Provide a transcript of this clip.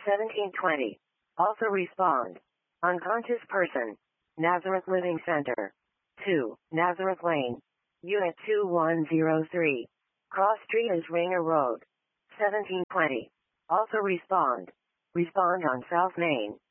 1720. Also respond. Unconscious person. Nazareth Living Center. 2, Nazareth Lane. Unit 2103. Cross Street is Ringer Road. 1720. Also respond. Respond on South Main.